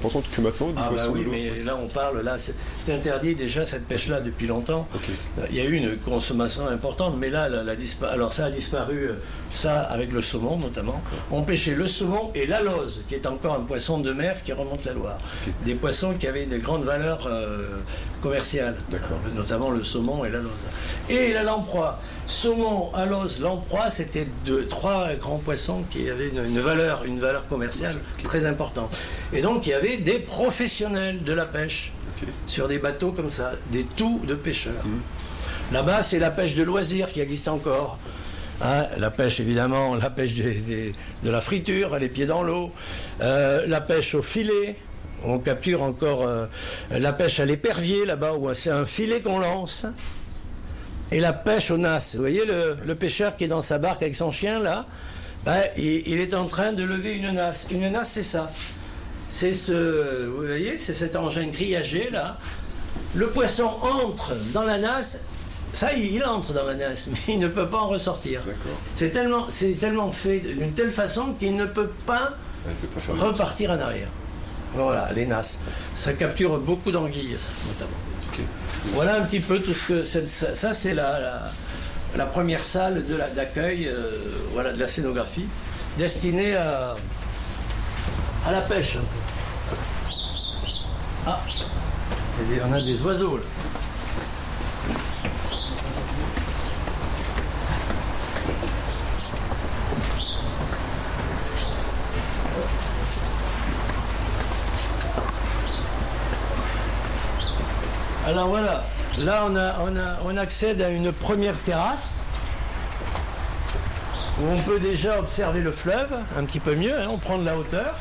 importante que maintenant du poisson oui, de l'eau. mais là on parle, là c'est interdit déjà cette pêche-là depuis longtemps. Okay. Il y a eu une consommation importante, mais là, alors ça a disparu, ça avec le saumon notamment. On pêchait le saumon et l'alose, qui est encore un poisson de mer qui remonte la Loire. Okay. Des poissons qui avaient de grandes valeurs commerciales, notamment le saumon et l'alose. Et la lamproie. Saumon, alose, lamproie, c'était trois grands poissons qui avaient une valeur commerciale très importante. Et donc il y avait des professionnels de la pêche sur des bateaux comme ça, des tous de pêcheurs. Là-bas, c'est la pêche de loisirs qui existe encore. Hein, la pêche, évidemment, la pêche de la friture, les pieds dans l'eau, la pêche au filet. On capture encore la pêche à l'épervier, là-bas, où c'est un filet qu'on lance. Et la pêche au nas. Vous voyez le pêcheur qui est dans sa barque avec son chien, là, il est en train de lever une nasse. Une nasse, c'est ça. C'est vous voyez, c'est cet engin grillagé, là. Le poisson entre dans la nasse. Ça, il entre dans la nasse, mais il ne peut pas en ressortir. C'est tellement fait d'une telle façon qu'il ne peut pas repartir en arrière. Voilà, les nasses. Ça capture beaucoup d'anguilles, notamment. Voilà un petit peu tout ce que... Ça, c'est la première salle d'accueil de la scénographie, destinée à la pêche. Ah, on a des oiseaux, là. Alors voilà, là on accède à une première terrasse où on peut déjà observer le fleuve un petit peu mieux, hein, on prend de la hauteur.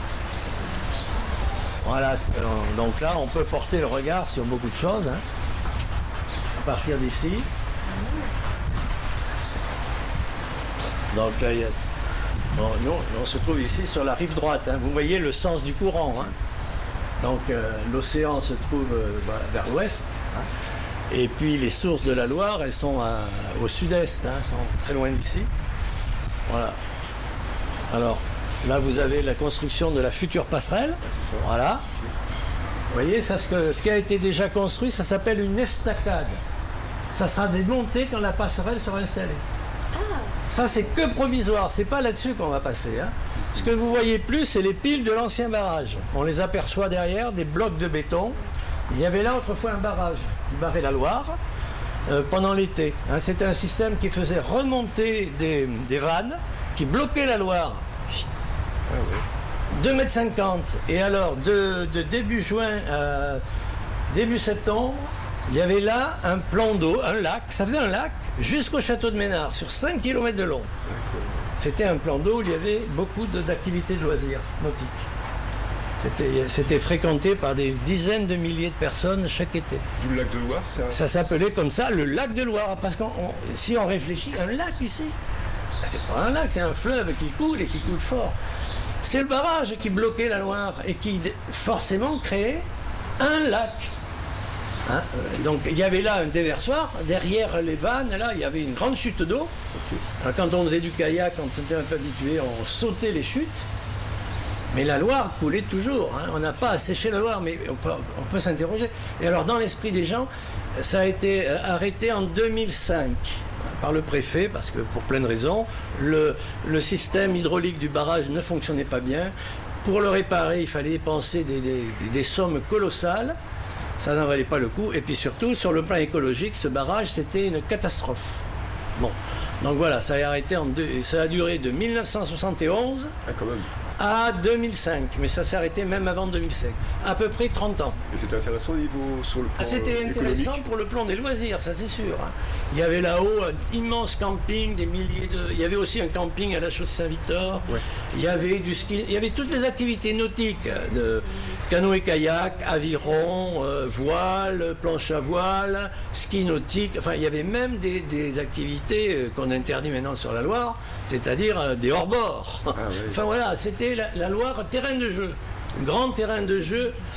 Voilà, donc là on peut porter le regard sur beaucoup de choses, hein, à partir d'ici. Donc là, nous on se trouve ici sur la rive droite, hein, vous voyez le sens du courant. Hein. Donc l'océan se trouve vers l'ouest, hein, et puis les sources de la Loire, elles sont au sud-est, hein, sont très loin d'ici. Voilà. Alors là, vous avez la construction de la future passerelle. Voilà. Vous voyez, ça, ce qui a été déjà construit, ça s'appelle une estacade. Ça sera démonté quand la passerelle sera installée. Ça, c'est que provisoire, c'est pas là-dessus qu'on va passer. Hein. Ce que vous voyez plus, c'est les piles de l'ancien barrage. On les aperçoit derrière, des blocs de béton. Il y avait là autrefois un barrage qui barrait la Loire pendant l'été. Hein, c'était un système qui faisait remonter des vannes, qui bloquaient la Loire. 2,50 m. Et alors, de début juin à début septembre, il y avait là un plan d'eau, un lac. Ça faisait un lac jusqu'au château de Ménard, sur 5 km de long. C'était un plan d'eau où il y avait beaucoup d'activités de loisirs nautiques. C'était fréquenté par des dizaines de milliers de personnes chaque été. D'où le lac de Loire, ça s'appelait comme ça, le lac de Loire. Parce que si on réfléchit, un lac ici, c'est pas un lac, c'est un fleuve qui coule et qui coule fort. C'est le barrage qui bloquait la Loire et qui forcément créait un lac. Hein, donc il y avait là un déversoir, derrière les vannes, là il y avait une grande chute d'eau. Alors, quand on faisait du kayak, quand on était un peu habitué, on sautait les chutes. Mais la Loire coulait toujours. Hein. On n'a pas asséché la Loire, mais on peut s'interroger. Et alors dans l'esprit des gens, ça a été arrêté en 2005 par le préfet, parce que pour plein de raisons, le système hydraulique du barrage ne fonctionnait pas bien. Pour le réparer, il fallait dépenser des sommes colossales. Ça n'en valait pas le coup. Et puis surtout, sur le plan écologique, ce barrage, c'était une catastrophe. Bon, donc voilà, ça a duré de 1971 à 2005. Mais ça s'est arrêté même avant 2005. À peu près 30 ans. Et c'était intéressant au niveau sur le plan C'était intéressant économique. Pour le plan des loisirs, ça c'est sûr. Hein. Il y avait là-haut un immense camping, des milliers de... Il y avait aussi un camping à la Chaussée Saint-Victor. Ouais. Il y avait du ski, il y avait toutes les activités nautiques, de canoë-kayak, aviron, voile, planche à voile, ski nautique. Enfin, il y avait même des activités qu'on interdit maintenant sur la Loire, c'est-à-dire des hors-bord. Ah, ouais. Enfin voilà, c'était la Loire terrain de jeu. Grand terrain de jeu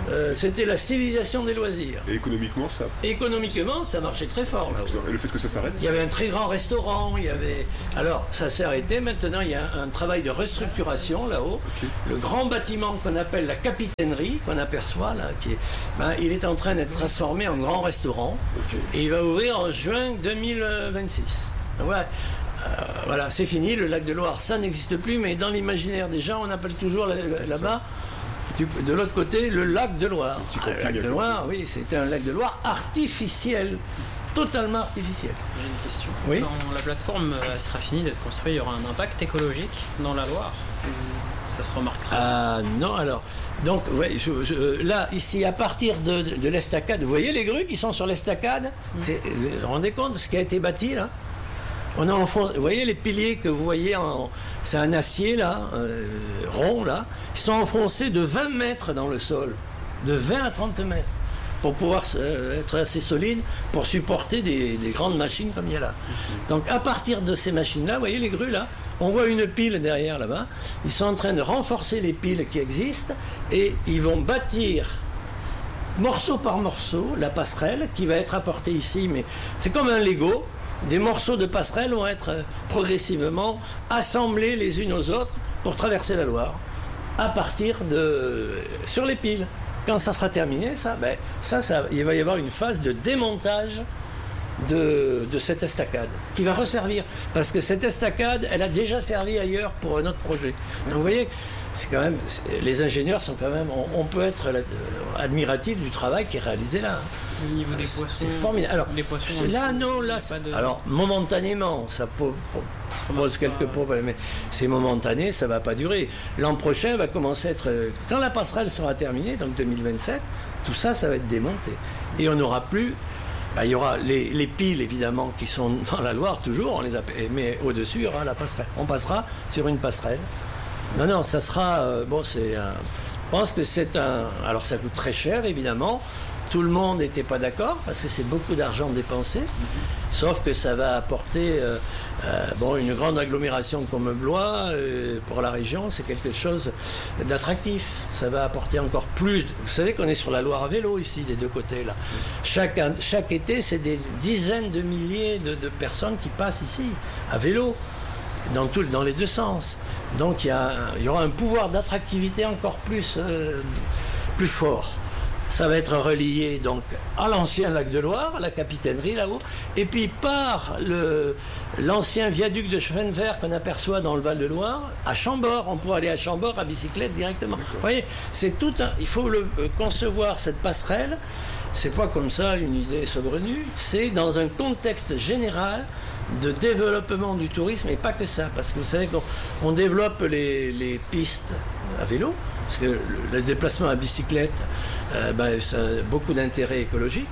c'était la civilisation des loisirs. Et économiquement, ça... Économiquement, ça marchait très fort. Là. Et le fait que ça s'arrête? Il y avait un très grand restaurant, Alors, ça s'est arrêté. Maintenant, il y a un travail de restructuration là-haut. Okay. Le grand bâtiment qu'on appelle la capitainerie, qu'on aperçoit là, il est en train d'être transformé en grand restaurant. Okay. Et il va ouvrir en juin 2026. Donc, voilà, c'est fini, le lac de Loire, ça n'existe plus, mais dans l'imaginaire des gens, on appelle toujours là-bas, de l'autre côté, le lac de Loire. Le lac de Loire, oui, c'était un lac de Loire artificiel, totalement artificiel. J'ai une question. Oui. Quand la plateforme sera finie d'être construite, il y aura un impact écologique dans la Loire? Ça se remarquera? Ah non, alors. Donc, ouais, là, ici, à partir de l'estacade, vous voyez les grues qui sont sur l'estacade? Vous vous rendez compte de ce qui a été bâti là? On a enfoncé, vous voyez les piliers que vous voyez, c'est un acier là, rond là, ils sont enfoncés de 20 mètres dans le sol, de 20 à 30 mètres, pour pouvoir être assez solide, pour supporter des grandes machines comme il y a là. Donc à partir de ces machines là, vous voyez les grues là, on voit une pile derrière là-bas, ils sont en train de renforcer les piles qui existent et ils vont bâtir morceau par morceau la passerelle qui va être apportée ici, mais c'est comme un Lego. Des morceaux de passerelle vont être progressivement assemblés les unes aux autres pour traverser la Loire à partir sur les piles. Quand ça sera terminé, il va y avoir une phase de démontage de cette estacade qui va resservir, parce que cette estacade, elle a déjà servi ailleurs pour un autre projet. Donc vous voyez, c'est quand même, les ingénieurs sont quand même, on peut être admiratif du travail qui est réalisé là. Au niveau des poissons, c'est formidable. Alors, les poissons, là, non, là, alors momentanément, ça pose quelques problèmes, mais c'est momentané, ça va pas durer. L'an prochain va commencer à être, quand la passerelle sera terminée, donc 2027, tout ça, ça va être démonté, et on n'aura plus. Il y aura les piles, évidemment, qui sont dans la Loire, toujours, on les appelle, mais au-dessus, il y aura la passerelle. On passera sur une passerelle. Non, ça sera... je pense que c'est un... Alors, ça coûte très cher, évidemment. Tout le monde n'était pas d'accord, parce que c'est beaucoup d'argent dépensé. Sauf que ça va apporter... une grande agglomération comme Blois, pour la région, c'est quelque chose d'attractif. Ça va apporter encore plus. Vous savez qu'on est sur la Loire à vélo ici, des deux côtés là. Chaque été, c'est des dizaines de milliers de personnes qui passent ici à vélo, dans les deux sens. Donc il y aura un pouvoir d'attractivité encore plus fort. Ça va être relié donc à l'ancien lac de Loire, la capitainerie là-haut, et puis par l'ancien viaduc de chemin de fer qu'on aperçoit dans le Val-de-Loire, à Chambord. On pourra aller à Chambord à bicyclette directement. Vous voyez, c'est il faut concevoir cette passerelle. C'est pas comme ça une idée saugrenue, c'est dans un contexte général de développement du tourisme, et pas que ça, parce que vous savez qu'on développe les pistes à vélo, parce que le déplacement à bicyclette, ça a beaucoup d'intérêt écologique.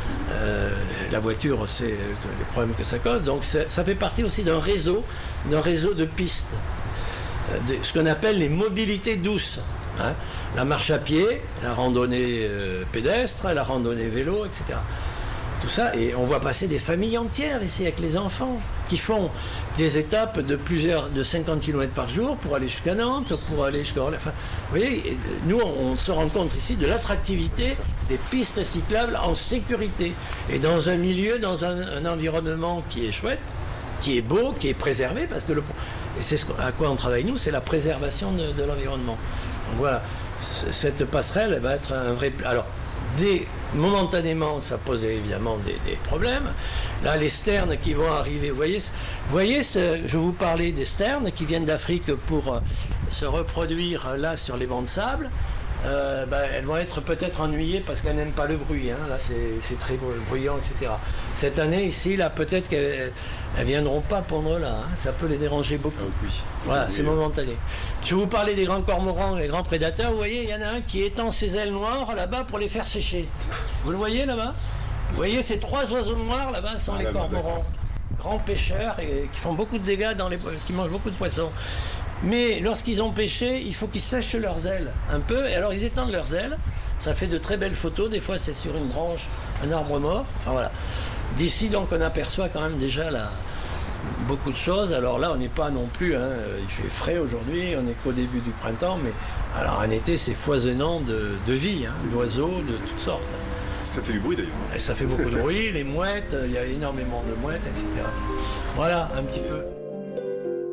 La voiture, c'est les problèmes que ça cause, donc ça fait partie aussi d'un réseau de pistes, ce qu'on appelle les mobilités douces. La marche à pied, la randonnée pédestre, la randonnée vélo, etc. Tout ça, et on voit passer des familles entières ici avec les enfants qui font des étapes de 50 km par jour pour aller jusqu'à Nantes, pour aller jusqu'à Orléans. Enfin, vous voyez, nous on se rend compte ici de l'attractivité des pistes cyclables en sécurité et dans un milieu, dans un environnement qui est chouette, qui est beau, qui est préservé, parce que et c'est à quoi on travaille nous, c'est la préservation de l'environnement. Donc voilà, cette passerelle, elle va être un vrai... Alors, momentanément, ça posait évidemment des problèmes. Là, les sternes qui vont arriver, vous voyez je vous parlais des sternes qui viennent d'Afrique pour se reproduire là sur les bancs de sable. Elles vont être peut-être ennuyées parce qu'elles n'aiment pas le bruit. Là, c'est très bruyant, etc. Cette année, ici, là, peut-être qu'elles ne viendront pas pondre là. Ça peut les déranger beaucoup. Oui. Voilà, c'est momentané. Je vous parlais des grands cormorans, les grands prédateurs. Vous voyez, il y en a un qui étend ses ailes noires là-bas pour les faire sécher. Vous le voyez là-bas? Vous voyez, ces trois oiseaux noirs là-bas sont les cormorans. Grands pêcheurs et qui font beaucoup de dégâts, qui mangent beaucoup de poissons. Mais lorsqu'ils ont pêché, il faut qu'ils sèchent leurs ailes un peu. Et alors ils étendent leurs ailes. Ça fait de très belles photos. Des fois c'est sur une branche, un arbre mort. Enfin voilà. D'ici donc on aperçoit quand même déjà beaucoup de choses. Alors là, on n'est pas non plus, il fait frais aujourd'hui, on n'est qu'au début du printemps, mais alors en été, c'est foisonnant de vie, d'oiseaux, de toutes sortes. Ça fait du bruit d'ailleurs. Et ça fait beaucoup de bruit, les mouettes, il y a énormément de mouettes, etc. Voilà, un petit peu.